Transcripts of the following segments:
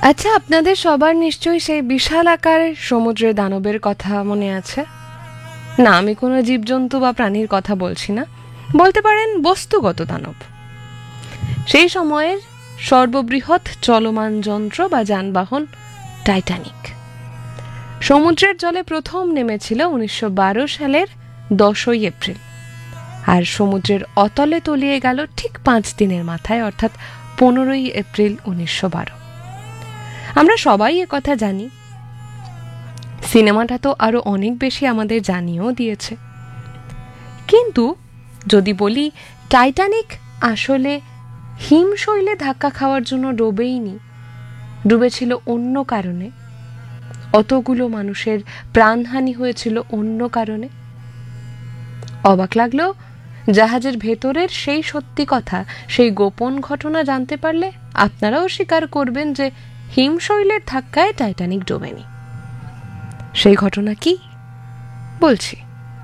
আচ্ছা, আপনাদের সবার নিশ্চয়ই সেই বিশাল আকারের সমুদ্রের দানবের কথা মনে আছে। না, আমি কোনো জীবজন্তু বা প্রাণীর কথা বলছি না, বলতে পারেন বস্তুগত দানব। সেই সময়ের সর্ববৃহৎ চলমান যন্ত্র বা যানবাহন টাইটানিক সমুদ্রের জলে প্রথম নেমেছিল 1912 সালের 10ই এপ্রিল, আর সমুদ্রের অতলে তলিয়ে গেল ঠিক 5 দিনের মাথায়, অর্থাৎ 15ই এপ্রিল 1912। আমরা সবাই কথা জানি, সিনেমাটা তো আরো অনেক বেশি আমাদের জানিয়েও দিয়েছে। কিন্তু যদি বলি টাইটানিক আসলে হিমশৈলে ধাক্কা খাওয়ার জন্য ডোবেইনি, ডুবেছিল অন্য কারণে, অতগুলো মানুষের প্রাণহানি হয়েছিল অন্য কারণে, অবাক লাগলেও জাহাজের ভেতরের সেই সত্যি কথা, সেই গোপন ঘটনা জানতে পারলে আপনারাও স্বীকার করবেন যে হিমশৈলের ধাক্কায় টাইটানিক ডোবেনি। সেই ঘটনা কি বলছি।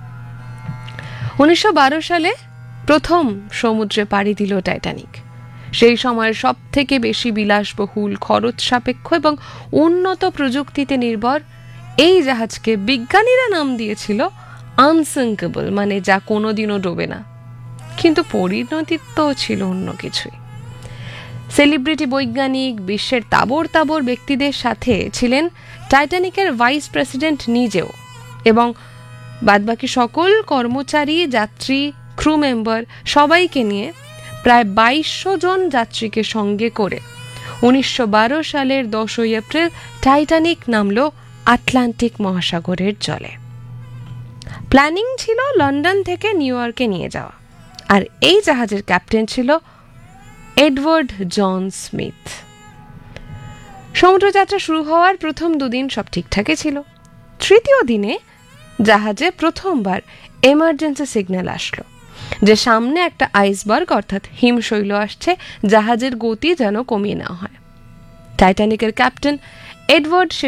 1912 সালে প্রথম সমুদ্রে পাড়ি দিল টাইটানিক। সেই সময়ের সব থেকে বেশি বিলাসবহুল, খরচ সাপেক্ষ এবং উন্নত প্রযুক্তিতে নির্ভর এই জাহাজকে বিজ্ঞানীরা নাম দিয়েছিল আনসিঙ্কেবল, মানে যা কোনোদিনও ডোবে না। কিন্তু পরিণতি তো ছিল অন্য কিছুই। সেলিব্রিটি বৈজ্ঞানিক, বিশ্বের তাবর তাবর ব্যক্তিদের সাথে ছিলেন টাইটানিকের ভাইস প্রেসিডেন্ট নিজেও, এবং বাদবাকি সকল কর্মচারী, যাত্রী, ক্রু মেম্বার সবাইকে নিয়ে প্রায় 2200 জন যাত্রীকে সঙ্গে করে 1912 সালের 10ই এপ্রিল টাইটানিক নামল আটলান্টিক মহাসাগরের জলে। প্ল্যানিং ছিল লন্ডন থেকে নিউ ইয়র্কে নিয়ে যাওয়া, আর এই জাহাজের ক্যাপ্টেন ছিল এডওয়ার্ড জন স্মিথ। সমুদ্রযাত্রা শুরু হওয়ার প্রথম 2 দিন সব ঠিকঠাকই ছিল। তৃতীয় দিনে জাহাজে প্রথমবার এমার্জেন্সি সিগন্যাল আসলো যে সামনে একটা আইসবার্গ অর্থাৎ হিমশৈল আসছে, জাহাজের গতি যেন কমিয়ে নেওয়া হয়। টাইটানিকের ক্যাপ্টেন এডওয়ার্ড